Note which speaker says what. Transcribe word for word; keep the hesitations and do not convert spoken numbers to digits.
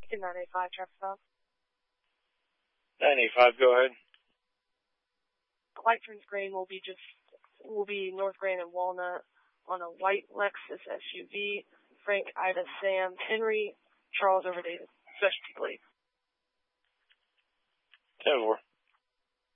Speaker 1: In nine eight five, traffic stop.
Speaker 2: nine eight five, go ahead.
Speaker 1: Light turns green will be just, will be North Grand and Walnut on a white Lexus S U V. Frank, Ida, Sam, Henry, Charles over David. Specialty, please.
Speaker 2: ten four.